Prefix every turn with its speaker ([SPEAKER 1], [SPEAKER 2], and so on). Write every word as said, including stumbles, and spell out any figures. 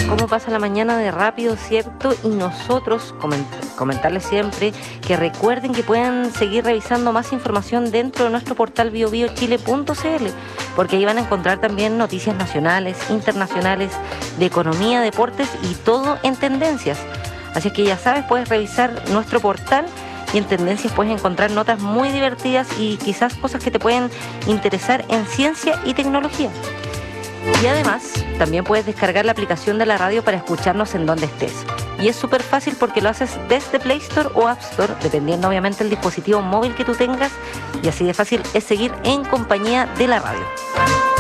[SPEAKER 1] cómo pasa la mañana de rápido, ¿cierto? Y nosotros coment- comentarles siempre que recuerden que pueden seguir revisando más información dentro de nuestro portal bio bio chile punto c l, porque ahí van a encontrar también noticias nacionales, internacionales, de economía, deportes y todo en tendencias. Así es que ya sabes, puedes revisar nuestro portal y en tendencias puedes encontrar notas muy divertidas y quizás cosas que te pueden interesar en ciencia y tecnología. Y además, también puedes descargar la aplicación de la radio para escucharnos en donde estés. Y es súper fácil porque lo haces desde Play Store o App Store, dependiendo obviamente del dispositivo móvil que tú tengas. Y así de fácil es seguir en compañía de la radio.